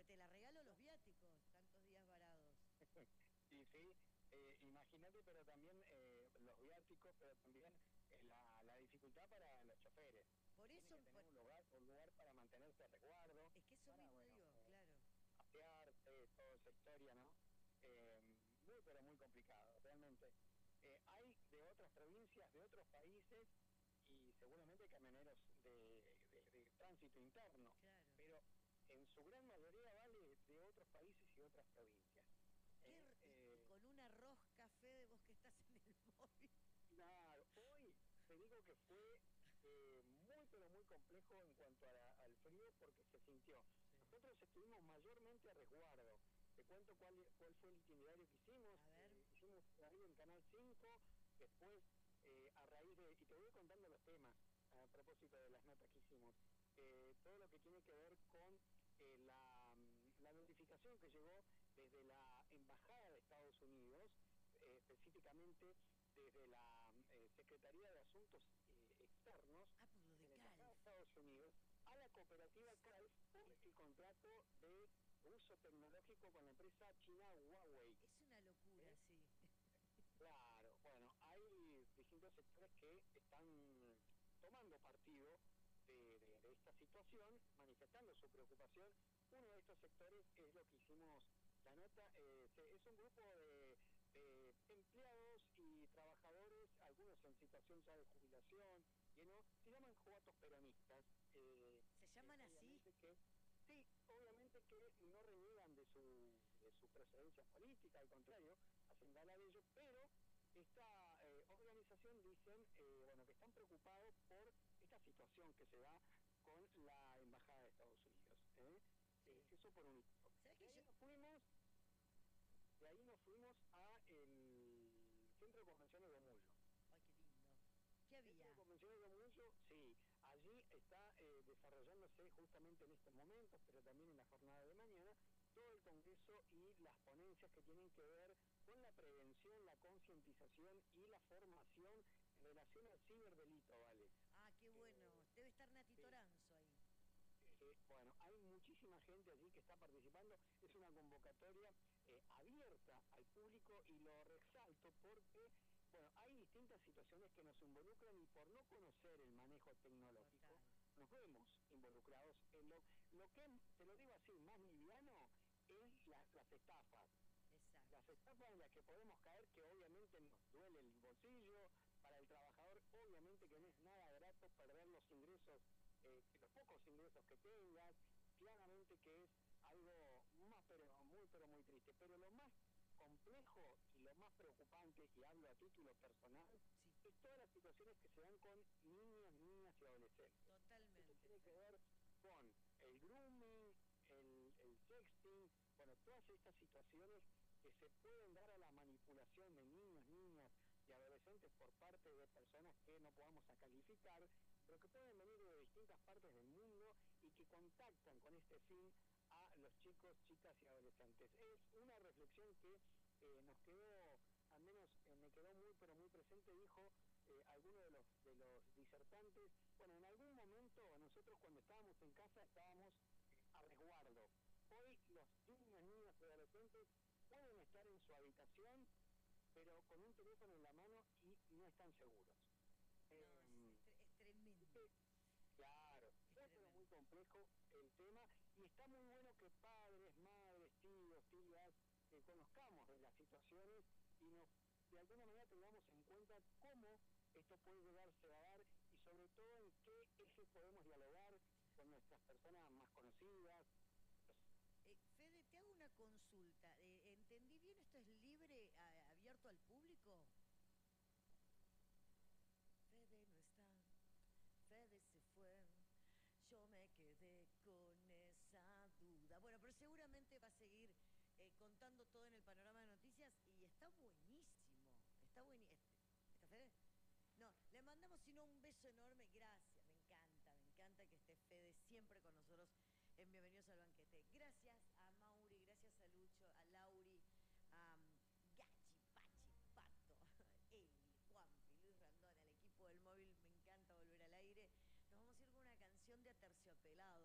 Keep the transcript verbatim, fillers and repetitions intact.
te la regalo los viáticos, tantos días varados. Y sí, eh, imagínate, pero también eh, los viáticos, pero también eh, la, la dificultad para los choferes. Por Tienen eso, que tener por, un lugar, un lugar para mantenerse a resguardo, es que eso para, mismo bueno, digo, eh, claro. asearse, toda esa historia, ¿no? Eh, muy, pero muy complicado, realmente. Eh, hay de otras provincias, de otros países, y seguramente camioneros de, de, de tránsito interno, Claro. pero en su gran mayoría vale de otros países y otras provincias. ¿Qué, Eh, y, y eh, con una rosca, Fede, vos que estás en el móvil. Claro, hoy te digo que fue eh, muy pero muy complejo en cuanto a la, al frío porque se sintió. Sí. Nosotros estuvimos mayormente a resguardo. Te cuento cuál, cuál fue el itinerario que hicimos. A ver. Eh, hicimos ahí en Canal cinco, después eh, a raíz de, y te voy contando los temas a propósito de las notas que hicimos, eh, todo lo que tiene que ver con eh, la, la notificación que llegó desde la Embajada de Estados Unidos, eh, específicamente desde la eh, Secretaría de Asuntos eh, Externos Ah, por lo de en la Embajada de Calf. Estados Unidos a la cooperativa Calf por el contrato de uso tecnológico con la empresa china Huawei. Es una locura, ¿Eh? sí. Claro, bueno, hay distintos sectores que están tomando partido de, de, de esta situación, manifestando su preocupación. Uno de estos sectores es lo que hicimos la nota, eh, es un grupo de, de empleados y trabajadores, algunos en situación ya de jubilación, y no, se llaman jovatos peronistas. Eh, ¿Se llaman eh, así? obviamente que Sí, obviamente que no reniegan de su, de su procedencia política, al contrario, hacen gala de ello, pero esta eh, organización dicen eh, bueno, que están preocupados por esta situación que se da con la Embajada de Estados Unidos. ¿eh? Sí. Eh, eso por un lado. ¿Sabes De que ahí yo...? nos fuimos, de ahí nos fuimos a el Centro de Convenciones de Mullo. Ay, qué lindo. ¿Qué El Centro había? de Convenciones de Mullo, sí, allí está eh, desarrollándose justamente en estos momentos, pero también en la jornada de mañana, todo el congreso y las ponencias que tienen que ver con la prevención, la concientización y la formación en relación al ciberdelito, ¿vale? Ah, qué bueno. Eh, Debe estar Nati sí, Toranzo ahí. eh, bueno, hay muchísima gente allí que está participando, es una convocatoria eh, abierta al público y lo resalto porque, bueno, hay distintas situaciones que nos involucran y por no conocer el manejo tecnológico, Total. nos vemos involucrados en lo, lo que, te lo digo así, más liviano, es la, las estafas. Exacto. Las estafas en las que podemos caer, que obviamente nos duele el bolsillo, para el trabajador obviamente que no es nada grato perder los ingresos, eh, los pocos ingresos que tengas, claramente que es algo más pero muy pero muy triste, pero lo más complejo y lo más preocupante, y hablo a título personal, Sí. es todas las situaciones que se dan con niños, niñas y adolescentes. Esto Totalmente, tiene que Fede. ver con el grooming, el, el sexting, bueno, todas estas situaciones que se pueden dar a la manipulación de niños, niñas y adolescentes por parte de personas que no podamos calificar, pero que pueden venir de distintas partes del mundo y que contactan con este fin a los chicos, chicas y adolescentes. Es una reflexión que eh, nos quedó, al menos eh, me quedó muy pero muy presente, dijo eh, alguno de los, de los disertantes, bueno, en algún momento nosotros cuando estábamos en casa estábamos eh, a resguardo. Hoy los niños, niñas y adolescentes pueden estar en su habitación, pero con un teléfono en la mano y no están seguros. No, es, Eh, es, es tremendo. claro, Es muy pero tremendo. muy complejo el tema y está muy bueno que padres, madres, tíos, tías, que conozcamos de las situaciones y nos de alguna manera tengamos en cuenta cómo esto puede llegarse a dar y sobre todo en qué ejes podemos dialogar con nuestras personas más conocidas. Eh, Fede, te hago una consulta. Eh, ¿Entendí bien? ¿Esto es libre, a- abierto al público? Fede no está. Fede se fue. Yo me quedé con esa duda. Bueno, pero seguramente va a seguir eh, contando todo en el panorama de noticias y está buenísimo. Está buenísimo. ¿Está Fede? No, le mandamos sino un beso enorme. Gracias, me encanta, me encanta que esté Fede siempre con nosotros en Bienvenidos al Banquete. Gracias a Mauri, gracias a Lucho, a Lauri, a um, Gachi, Pachi, Pato, Eli, Juanpi, Luis Randón, al equipo del móvil. Me encanta volver al aire. Nos vamos a ir con una canción de Aterciopelados.